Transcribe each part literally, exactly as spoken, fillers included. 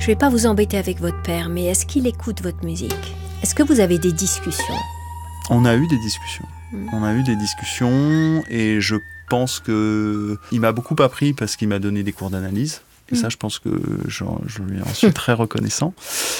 vais pas vous embêter avec votre père, mais est-ce qu'il écoute votre musique? Est-ce que vous avez des discussions? On a eu des discussions. Mmh. On a eu des discussions et je pense qu'il m'a beaucoup appris parce qu'il m'a donné des cours d'analyse. Et mmh. ça, je pense que j'en, je lui en suis très reconnaissant.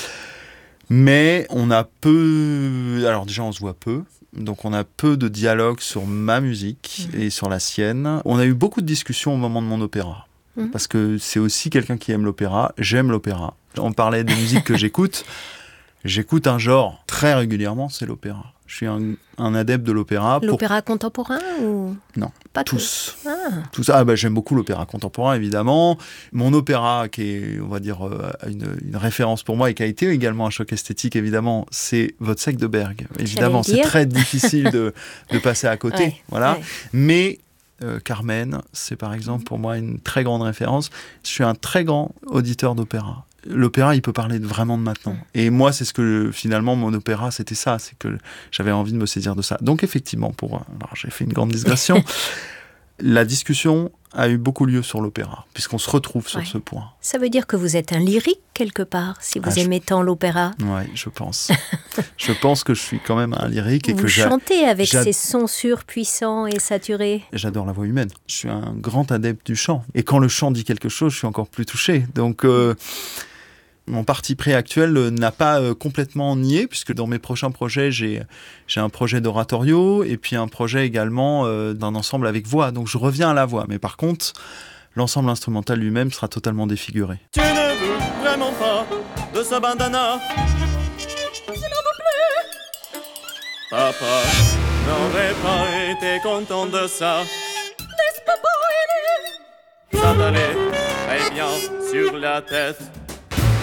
Mais on a peu... Alors déjà, on se voit peu. Donc on a peu de dialogue sur ma musique mmh. et sur la sienne. On a eu beaucoup de discussions au moment de mon opéra. Mmh. Parce que c'est aussi quelqu'un qui aime l'opéra. J'aime l'opéra. On parlait des musiques que j'écoute. J'écoute un genre très régulièrement, c'est l'opéra. Je suis un, un adepte de l'opéra. L'opéra pour... contemporain ou... Non, pas tous. Ah. tous. Ah, bah, j'aime beaucoup l'opéra contemporain, évidemment. Mon opéra, qui est, on va dire, euh, une, une référence pour moi et qui a été également un choc esthétique, évidemment, c'est Wozzeck de Berg. Évidemment, c'est très difficile de, de passer à côté. Ouais, voilà. Ouais. Mais euh, Carmen, c'est par exemple pour moi une très grande référence. Je suis un très grand auditeur d'opéra. L'opéra, il peut parler de, vraiment de maintenant. Et moi, c'est ce que, finalement, mon opéra, c'était ça. C'est que j'avais envie de me saisir de ça. Donc, effectivement, pour, alors, j'ai fait une grande digression. La discussion a eu beaucoup lieu sur l'opéra, puisqu'on se retrouve sur ouais. ce point. Ça veut dire que vous êtes un lyrique, quelque part, si vous ah, aimez je... tant l'opéra. Oui, je pense. je pense que je suis quand même un lyrique. Et vous que chantez j'a... avec j'a... ces sons surpuissants et saturés. J'adore la voix humaine. Je suis un grand adepte du chant. Et quand le chant dit quelque chose, je suis encore plus touché. Donc... Euh... Mon parti pris actuel n'a pas euh, complètement nié, puisque dans mes prochains projets, j'ai, j'ai un projet d'oratorio et puis un projet également euh, d'un ensemble avec voix. Donc je reviens à la voix. Mais par contre, l'ensemble instrumental lui-même sera totalement défiguré. Tu ne veux vraiment pas de ce bandana? Je n'en veux plus. Papa n'aurait pas été content de ça. N'est-ce pas beau, Élie? Ça t'allait très bien sur la tête.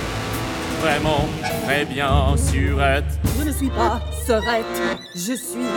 Vraiment très bien surette. Je ne suis pas serette, je suis